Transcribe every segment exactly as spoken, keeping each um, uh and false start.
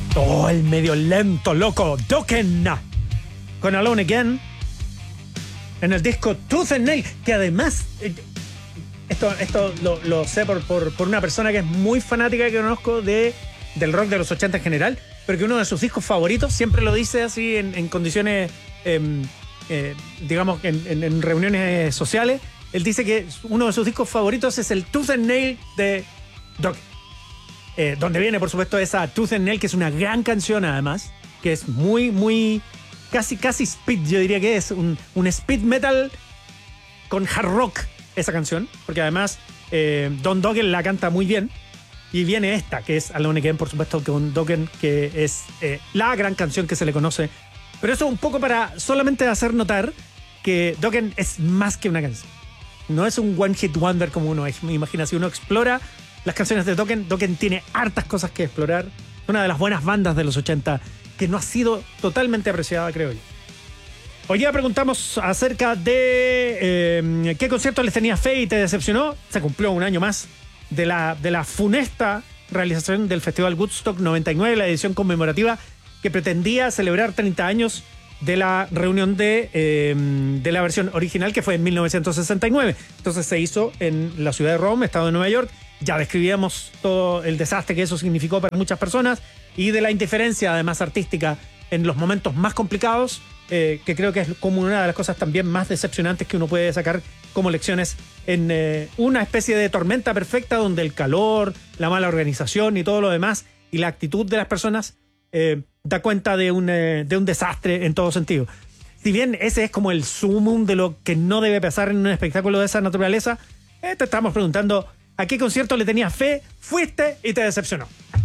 Oh, el medio lento, loco. Dokken con Alone Again en el disco Tooth and Nail, que además eh, esto, esto lo, lo sé por, por, por una persona que es muy fanática que conozco de, del rock de los ochenta en general, pero que uno de sus discos favoritos, siempre lo dice así en, en condiciones eh, eh, digamos en, en, en reuniones sociales. Él dice que uno de sus discos favoritos es el Tooth and Nail de Dokken, eh, donde viene por supuesto esa Tooth and Nail, que es una gran canción además, que es muy muy casi casi speed, yo diría que es un, un speed metal con hard rock esa canción, porque además eh, Don Dokken la canta muy bien. Y viene esta, que es Alone Again, por supuesto, con Dokken, que es eh, la gran canción que se le conoce. Pero eso un poco para solamente hacer notar que Dokken es más que una canción. No es un one hit wonder como uno imagina. Si uno explora las canciones de Dokken, Dokken tiene hartas cosas que explorar. Una de las buenas bandas de los ochenta que no ha sido totalmente apreciada, creo yo. Hoy día preguntamos acerca de eh, qué concierto les tenía fe y te decepcionó. Se cumplió un año más de la, de la funesta realización del Festival Woodstock noventa y nueve, la edición conmemorativa que pretendía celebrar treinta años de la reunión de, eh, de la versión original, que fue en mil novecientos sesenta y nueve. Entonces se hizo en la ciudad de Rome, estado de Nueva York. Ya describíamos todo el desastre que eso significó para muchas personas y de la indiferencia, además artística, en los momentos más complicados, eh, que creo que es como una de las cosas también más decepcionantes que uno puede sacar como lecciones en eh, una especie de tormenta perfecta donde el calor, la mala organización y todo lo demás y la actitud de las personas eh, da cuenta de un, eh, de un desastre en todo sentido. Si bien ese es como el sumum de lo que no debe pasar en un espectáculo de esa naturaleza, eh, te estamos preguntando a qué concierto le tenías fe, fuiste y te decepcionó.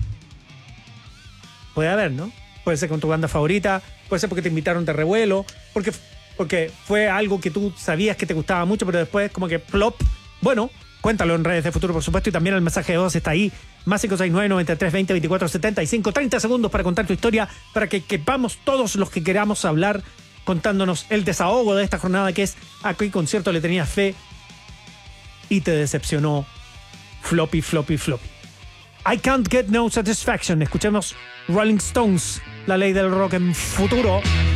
Puede haber, ¿no? Puede ser con tu banda favorita, puede ser porque te invitaron de revuelo, porque, porque fue algo que tú sabías que te gustaba mucho, pero después como que plop. Bueno, cuéntalo en Redes de Futuro, por supuesto, y también el mensaje de voz está ahí. Más cinco seis nueve, noventa y tres, veinte, veinticuatro, setenta y cinco. treinta segundos para contar tu historia, para que quepamos todos los que queramos hablar, contándonos el desahogo de esta jornada, que es a qué concierto le tenías fe y te decepcionó. Floppy, floppy, floppy. I Can't Get No Satisfaction. Escuchemos Rolling Stones, la ley del rock en Futuro.